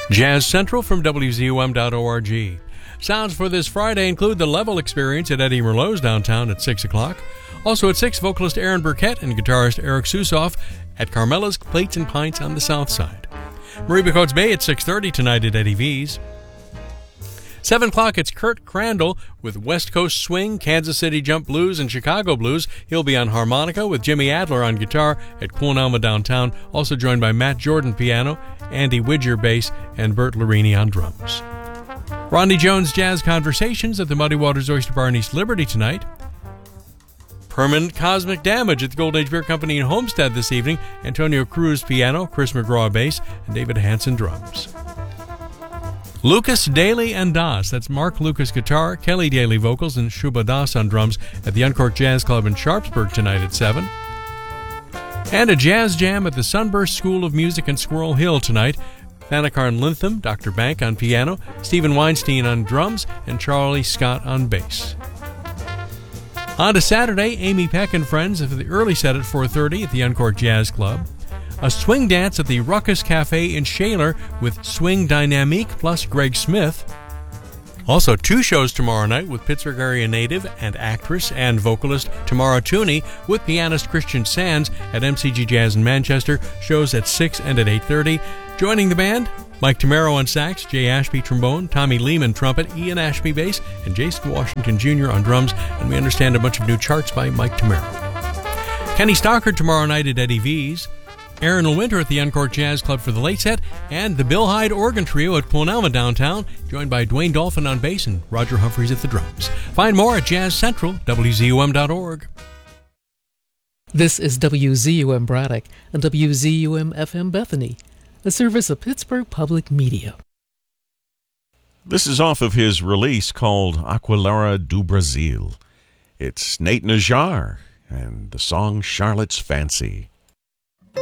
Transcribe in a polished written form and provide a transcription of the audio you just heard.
Jazz Central from WZUM.org. Sounds for this Friday include the Level Experience at Eddie Merlot's downtown at 6 o'clock. Also at 6, vocalist Aaron Burkett and guitarist Eric Susoff at Carmela's Plates and Pints on the south side. Marie Coates Bay at 6:30 tonight at Eddie V's. 7 o'clock, it's Kurt Crandall with West Coast Swing, Kansas City Jump Blues, and Chicago Blues. He'll be on harmonica with Jimmy Adler on guitar at Queen Alma downtown, also joined by Matt Jordan piano, Andy Widger bass, and Bert Larini on drums. Rodney Jones Jazz Conversations at the Muddy Waters Oyster Bar in East Liberty tonight. Permanent Cosmic Damage at the Gold Age Beer Company in Homestead this evening. Antonio Cruz piano, Chris McGraw bass, and David Hansen drums. Lucas Daly and Das, that's Mark Lucas guitar, Kelly Daly vocals, and Shuba Das on drums at the Uncorked Jazz Club in Sharpsburg tonight at 7. And a jazz jam at the Sunburst School of Music in Squirrel Hill tonight. Thanakarn Lintham, Dr. Bank on piano, Stephen Weinstein on drums, and Charlie Scott on bass. On to Saturday, Amy Peck and friends for the early set at 4:30 at the Uncorked Jazz Club. A swing dance at the Ruckus Cafe in Shaler with Swing Dynamique plus Greg Smith. Also, 2 shows tomorrow night with Pittsburgh area native and actress and vocalist Tamara Tooney with pianist Christian Sands at MCG Jazz in Manchester. Shows at 6 and at 8:30. Joining the band, Mike Tamaro on sax, Jay Ashby trombone, Tommy Lehman trumpet, Ian Ashby bass, and Jason Washington Jr. on drums. And we understand a bunch of new charts by Mike Tamaro. Kenny Stockard tomorrow night at Eddie V's. Aaron Lewinter at the Uncorked Jazz Club for the late set, and the Bill Hyde Organ Trio at Queen Alma downtown, joined by Dwayne Dolphin on bass and Roger Humphreys at the drums. Find more at Jazz Central, WZUM.org. This is WZUM Braddock and WZUM FM Bethany, a service of Pittsburgh Public Media. This is off of his release called Aquilera do Brasil. It's Nate Najar and the song Charlotte's Fancy.